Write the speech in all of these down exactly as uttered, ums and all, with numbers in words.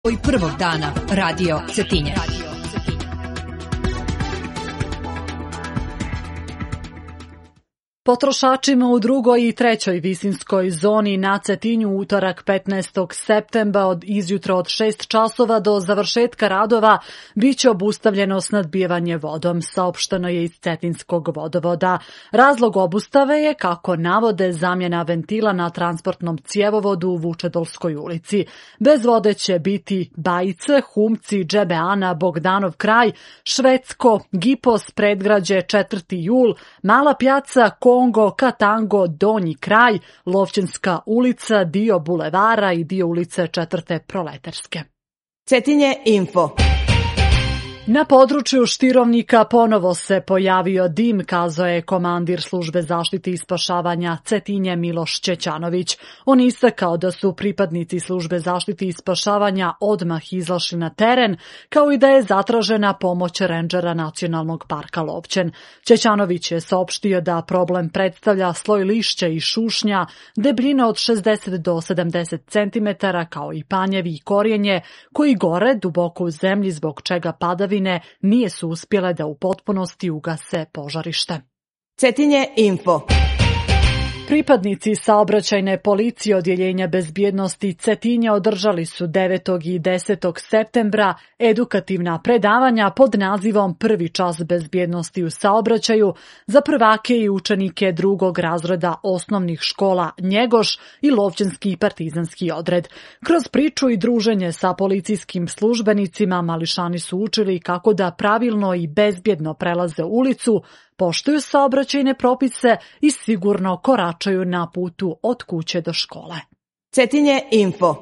I prvog dana Radio Cetinje. Potrošačima u drugoj i trećoj visinskoj zoni na Cetinju utorak petnaestog septembra od izjutra od šest časova do završetka radova biće obustavljeno snadbijevanje vodom, saopšteno je iz Cetinskog vodovoda. Razlog obustave je, kako navode, zamjena ventila na transportnom cjevovodu u Vučedolskoj ulici. Bez vode će biti Bajice, Humci, Džebe Ana, Bogdanov kraj, Švedsko, Gipos, Predgrađe, četvrti jul, Mala Pjaca, Kongo, Katango, Donji kraj, Lovćenska ulica, dio bulevara i dio ulice četvrte Proletarske. Cetinje info. Na području Štirovnika ponovo se pojavio dim, kazao je komandir službe zaštite i spašavanja Cetinje Miloš Ćećanović. On istakao da su pripadnici službe zaštite i spašavanja odmah izašli na teren, kao i da je zatražena pomoć rendžera Nacionalnog parka Lovćen. Ćećanović je saopštio da problem predstavlja sloj lišća i šušnja, debljine od šezdeset do sedamdeset centimetara, kao i panjevi i korijenje, koji gore duboko u zemlji, zbog čega padavine nije su uspjele da u potpunosti ugase požarište. Cetinje info. Pripadnici saobraćajne policije odjeljenja bezbjednosti Cetinje održali su devetog i desetog septembra edukativna predavanja pod nazivom Prvi čas bezbjednosti u saobraćaju za prvake i učenike drugog razreda osnovnih škola Njegoš i Lovćenski partizanski odred. Kroz priču i druženje sa policijskim službenicima mališani su učili kako da pravilno i bezbjedno prelaze ulicu, poštuju saobraćajne propise i sigurno koračaju na putu od kuće do škole. Cetinje info.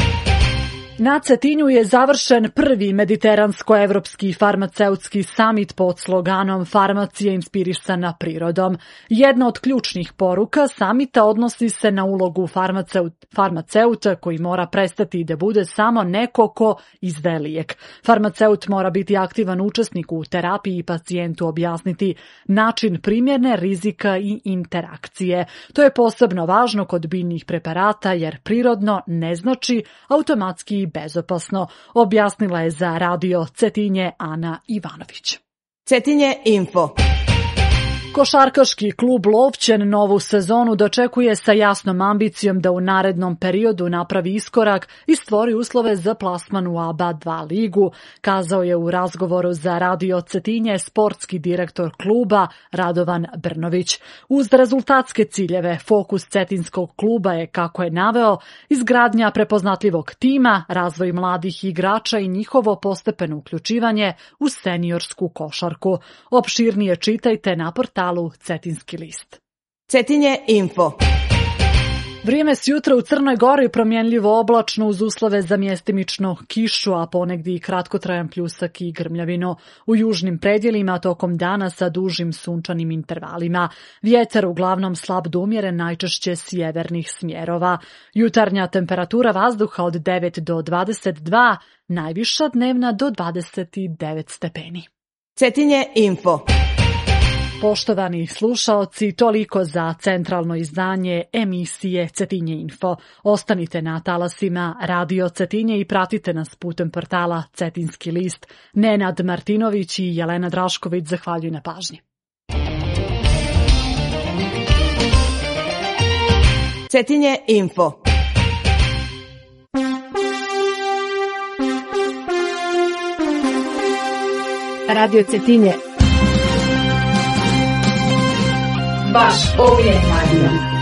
Na Cetinju je završen prvi mediteransko-evropski farmaceutski samit pod sloganom Farmacija inspirisana prirodom. Jedna od ključnih poruka samita odnosi se na ulogu farmaceut, farmaceuta koji mora prestati da bude samo neko ko izdaje lijek. Farmaceut mora biti aktivan učesnik u terapiji i pacijentu objasniti način primjene, rizika i interakcije. To je posebno važno kod biljnih preparata jer prirodno ne znači automatski bezopasno, objasnila je za Radio Cetinje Ana Ivanović. Cetinje info. Košarkaški klub Lovćen novu sezonu dočekuje sa jasnom ambicijom da u narednom periodu napravi iskorak i stvori uslove za plasman u A B A dva ligu, kazao je u razgovoru za Radio Cetinje sportski direktor kluba Radovan Brnović. Uz rezultatske ciljeve, fokus cetinskog kluba je, kako je naveo, izgradnja prepoznatljivog tima, razvoj mladih igrača i njihovo postepeno uključivanje u seniorsku košarku. Opširnije čitajte na portalu Cetinski list. Cetinje info. Vrijeme s jutra u Crnoj Gori promjenljivo oblačno uz uslove za mjestimičnu kišu, a ponegdje i kratkotrajan pljusak i grmljavinu. U južnim predjelima tokom dana sa dužim sunčanim intervalima. Vjetar uglavnom slab do umjeren, najčešće sjevernih smjerova. Jutarnja temperatura vazduha od devet do dvadeset dva, najviša dnevna do dvadeset devet stepeni. Cetinje info. Poštovani slušaoci, toliko za centralno izdanje emisije Cetinje info. Ostanite na talasima Radio Cetinje i pratite nas putem portala Cetinski list. Nenad Martinović i Jelena Drašković zahvaljuju na pažnji. Cetinje info. Radio Cetinje. Baš uvijek radio.